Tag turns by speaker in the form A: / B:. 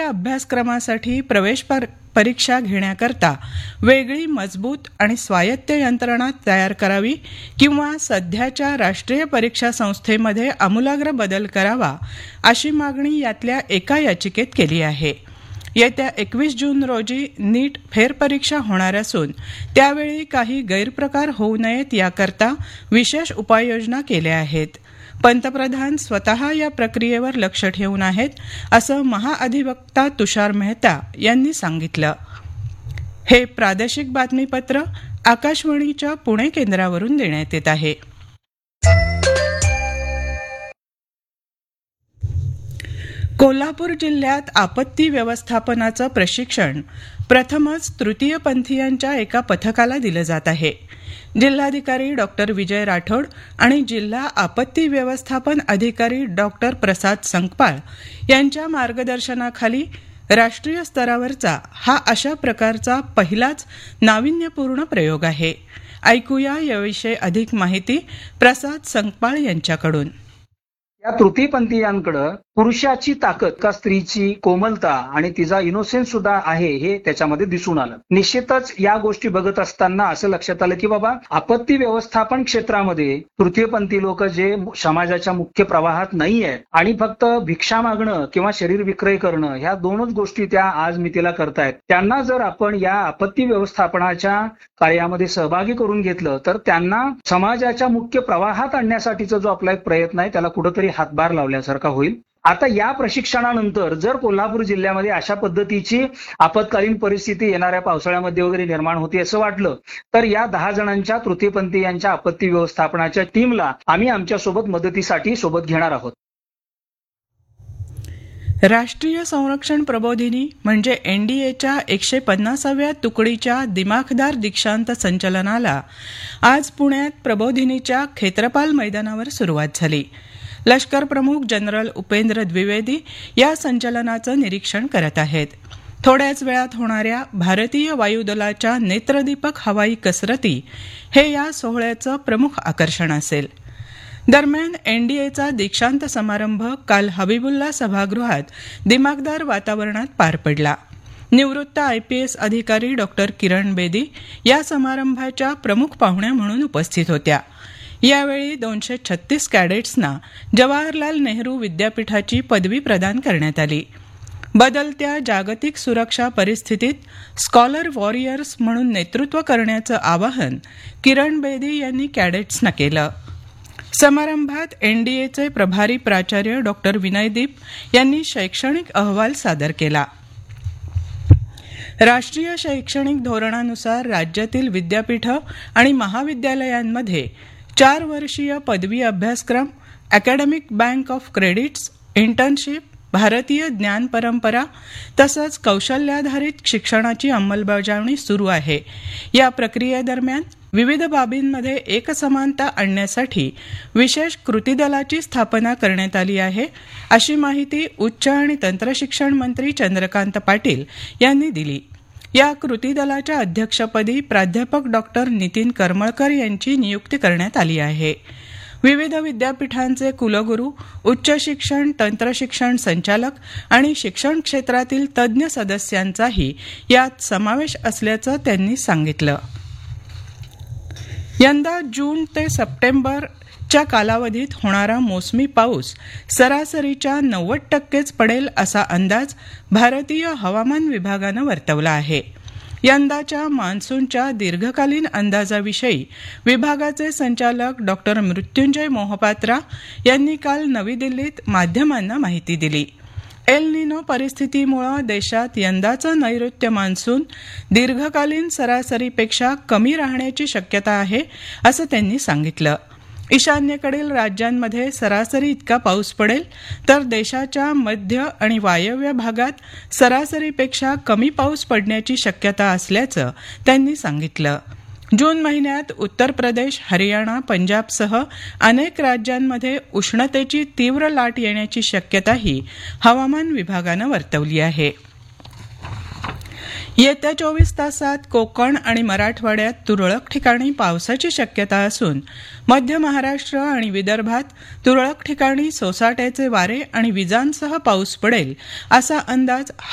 A: वेगवेगळ्या अभ्यासक्रमासाठी प्रवेश परीक्षा घेण्याकरता वेगळी मजबूत आणि स्वायत्त यंत्रणा तयार करावी किंवा सध्याच्या राष्ट्रीय परीक्षा संस्थेमध्ये आमूलाग्र बदल करावा अशी मागणी यातल्या एका याचिकेत केली आहे. येत्या 21 जून रोजी नीट फेरपरीक्षा होणार असून त्यावेळी काही गैरप्रकार होऊ नयेत याकरता विशेष उपाययोजना केल्या आहेत. पंतप्रधान स्वतः या प्रक्रियेवर लक्ष ठेवून आहेत असं महाअधिवक्ता तुषार मेहता यांनी सांगितलं. हे प्रादेशिक बातमीपत्र आकाशवाणीच्या पुणे केंद्रावरून देण्यात येत आहे. कोल्हापूर जिल्ह्यात आपत्ती व्यवस्थापनाचं प्रशिक्षण प्रथमच तृतीयपंथीयांच्या एका पथकाला दिलं जात आहे. जिल्हाधिकारी डॉक्टर विजय राठोड आणि जिल्हा आपत्ती व्यवस्थापन अधिकारी डॉक्टर प्रसाद संकपाळ यांच्या मार्गदर्शनाखाली राष्ट्रीय स्तरावरचा हा अशा प्रकारचा पहिलाच नाविन्यपूर्ण प्रयोग आहे. ऐकूया याविषयी अधिक माहिती प्रसाद संकपाळ यांच्याकडून.
B: या तृतीयपंथीयांकडे पुरुषाची ताकद का स्त्रीची कोमलता आणि तिचा इनोसेन्स सुद्धा आहे हे त्याच्यामध्ये दिसून आलं. निश्चितच या गोष्टी बघत असताना असं लक्षात आलं की बाबा आपत्ती व्यवस्थापन क्षेत्रामध्ये तृतीयपंथी लोक जे समाजाच्या मुख्य प्रवाहात नाही आहेत आणि फक्त भिक्षा मागणं किंवा शरीर विक्रय करणं ह्या दोनच गोष्टी त्या आज मितीला करतायत. त्यांना जर आपण या आपत्ती व्यवस्थापनाच्या कार्यामध्ये सहभागी करून घेतलं तर त्यांना समाजाच्या मुख्य प्रवाहात आणण्यासाठीचा जो आपला एक प्रयत्न आहे त्याला कुठेतरी हातभार लावल्यासारखा होईल. आता या प्रशिक्षणानंतर जर कोल्हापूर जिल्ह्यामध्ये अशा पद्धतीची आपत्कालीन परिस्थिती येणाऱ्या पावसाळ्यामध्ये वगैरे निर्माण होती असं वाटलं तर या 10 जणांच्या तृतीयपंथीयांच्या आपत्ती व्यवस्थापनाच्या टीमला आम्ही आमच्यासोबत मदतीसाठी सोबत घेणार आहोत.
A: राष्ट्रीय संरक्षण प्रबोधिनी म्हणजे एनडीएच्या 150व्या तुकडीच्या दिमाखदार दीक्षांत संचलनाला आज पुण्यात प्रबोधिनीच्या खेत्रपाल मैदानावर सुरुवात झाली. लष्कर प्रमुख जनरल उपेंद्र द्विवेदी या संचलनाचं निरीक्षण करत आहेत. थोड्याच वेळात होणाऱ्या भारतीय वायुदलाच्या नेत्रदीपक हवाई कसरती हे या सोहळ्याचं प्रमुख आकर्षण असेल. दरम्यान एनडीएचा दीक्षांत समारंभ काल हबीबुल्ला सभागृहात दिमाखदार वातावरणात पार पडला. निवृत्त आयपीएस अधिकारी डॉक्टर किरण बेदी या समारंभाच्या प्रमुख पाहुण्या म्हणून उपस्थित होत्या. यावेळी 236 कॅडेट्सना जवाहरलाल नेहरू विद्यापीठाची पदवी प्रदान करण्यात आली. बदलत्या जागतिक सुरक्षा परिस्थितीत स्कॉलर वॉरियर्स म्हणून नेतृत्व करण्याचं आवाहन किरण बेदी यांनी कॅडेट्सना केलं. समारंभात एनडीएचे प्रभारी प्राचार्य डॉक्टर विनयदीप यांनी शैक्षणिक अहवाल सादर केला. राष्ट्रीय शैक्षणिक धोरणानुसार राज्यातील विद्यापीठं आणि महाविद्यालयांमध्ये 4 वर्षीय पदवी अभ्यासक्रम, academic bank of credits, internship, भारतीय ज्ञान परंपरा तसंच कौशल्याधारित शिक्षणाची अंमलबजावणी सुरू आहे. या प्रक्रियेदरम्यान विविध बाबींमध्ये एकसमानता आणण्यासाठी विशेष कृती दलाची स्थापना करण्यात आली आहे, अशी माहिती उच्च आणि तंत्रशिक्षण मंत्री चंद्रकांत पाटील यांनी दिली. या कृती दलाच्या अध्यक्षपदी प्राध्यापक डॉक्टर नितीन करमळकर यांची नियुक्ती करण्यात आली आहे. विविध विद्यापीठांचे कुलगुरू, उच्च शिक्षण तंत्रशिक्षण संचालक आणि शिक्षण क्षेत्रातील तज्ज्ञ सदस्यांचाही यात समावेश असल्याचं त्यांनी सांगितलं. यंदा जून ते सप्टेंबरच्या कालावधीत होणारा मोसमी पाऊस सरासरीच्या 90%च पडेल असा अंदाज भारतीय हवामान विभागानं वर्तवला आहे. यंदाच्या मान्सूनच्या दीर्घकालीन अंदाजाविषयी विभागाचे संचालक डॉक्टर मृत्युंजय मोहपात्रा यांनी काल नवी दिल्लीत माध्यमांना माहिती दिली. एल निनो परिस्थितीमुळे देशात यंदाचं नैऋत्य मान्सून दीर्घकालीन सरासरीपेक्षा कमी राहण्याची शक्यता आहे असं त्यांनी सांगितलं. ईशान्येकडील राज्यांमध्ये सरासरी इतका पाऊस पडेल तर देशाच्या मध्य आणि वायव्य भागात सरासरीपेक्षा कमी पाऊस पडण्याची शक्यता असल्याचं त्यांनी सांगितलं. जून महिन्यात उत्तर प्रदेश, हरियाणा, पंजाबसह अनेक राज्यांमध्ये उष्णतेची तीव्र लाट येण्याची शक्यताही हवामान विभागानं वर्तवली आहे. येत्या 24 तासात कोकण आणि मराठवाड्यात तुरळक ठिकाणी पावसाची शक्यता असून मध्य महाराष्ट्र आणि विदर्भात तुरळक ठिकाणी सोसाट्याचे वारे आणि विजांसह पाऊस पडेल असा अंदाज